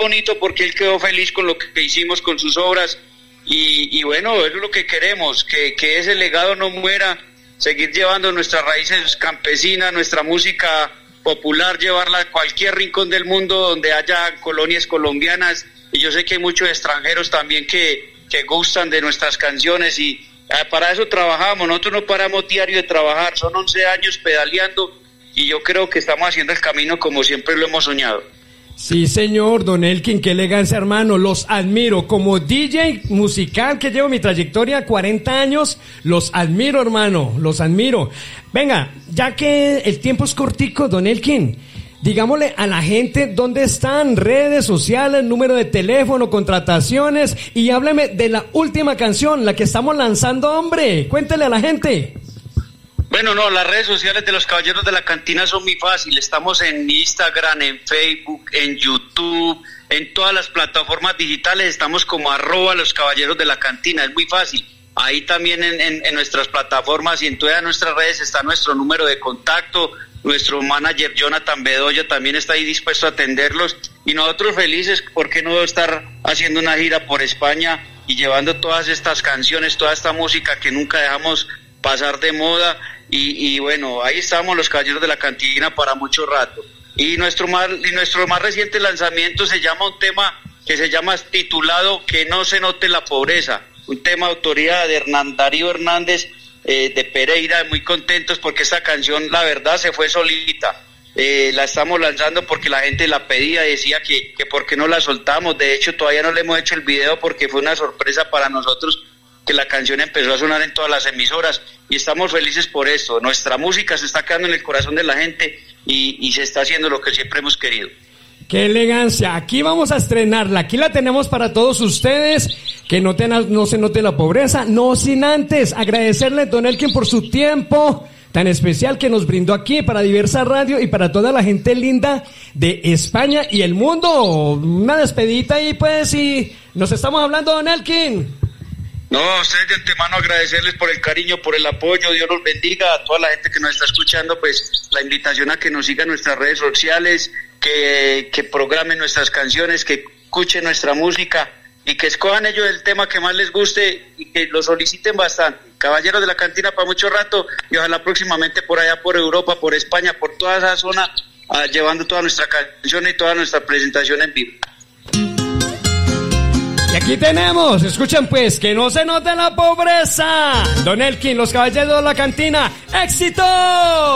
bonito porque él quedó feliz con lo que hicimos con sus obras y bueno, eso es lo que queremos, que ese legado no muera, seguir llevando nuestras raíces campesinas, nuestra música popular, llevarla a cualquier rincón del mundo donde haya colonias colombianas, y yo sé que hay muchos extranjeros también que gustan de nuestras canciones y para eso trabajamos, nosotros no paramos diario de trabajar, son 11 años pedaleando y yo creo que estamos haciendo el camino como siempre lo hemos soñado. Sí, señor, don Elkin, qué elegancia, hermano, los admiro. Como DJ musical que llevo mi trayectoria 40 años, los admiro, hermano, los admiro. Venga, ya que el tiempo es cortico, don Elkin, digámosle a la gente dónde están, redes sociales, número de teléfono, contrataciones, y hábleme de la última canción, la que estamos lanzando, hombre, cuéntele a la gente. Bueno, no, las redes sociales de los Caballeros de la Cantina son muy fáciles. Estamos en Instagram, en Facebook, en YouTube, en todas las plataformas digitales. Estamos como @los Caballeros de la Cantina. Es muy fácil. Ahí también en nuestras plataformas y en todas nuestras redes está nuestro número de contacto. Nuestro manager Jonathan Bedoya también está ahí dispuesto a atenderlos. Y nosotros felices, ¿por qué no estar haciendo una gira por España y llevando todas estas canciones, toda esta música que nunca dejamos pasar de moda? Y bueno, ahí estamos los Caballeros de la Cantina para mucho rato. Y nuestro más reciente lanzamiento se llama un tema que se llama titulado Que no se note la pobreza, un tema de autoría de Hernán Darío Hernández de Pereira. Muy contentos porque esta canción la verdad se fue solita. La estamos lanzando porque la gente la pedía, decía que por qué no la soltamos. De hecho todavía no le hemos hecho el video porque fue una sorpresa para nosotros que la canción empezó a sonar en todas las emisoras y estamos felices por esto. Nuestra música se está quedando en el corazón de la gente y se está haciendo lo que siempre hemos querido. ¡Qué elegancia! Aquí vamos a estrenarla, aquí la tenemos para todos ustedes, que no se note la pobreza, no sin antes agradecerle, don Elkin, por su tiempo tan especial que nos brindó aquí para Diversa Radio y para toda la gente linda de España y el mundo. Una despedida y pues, y nos estamos hablando, don Elkin. No, a ustedes de antemano agradecerles por el cariño, por el apoyo, Dios los bendiga, a toda la gente que nos está escuchando, pues la invitación a que nos sigan en nuestras redes sociales, que programen nuestras canciones, que escuchen nuestra música y que escojan ellos el tema que más les guste y que lo soliciten bastante. Caballeros de la Cantina para mucho rato y ojalá próximamente por allá, por Europa, por España, por toda esa zona, llevando toda nuestra canción y toda nuestra presentación en vivo. Y aquí tenemos, escuchen pues, Que no se note la pobreza. Don Elkin, los Caballeros de la Cantina, ¡éxito!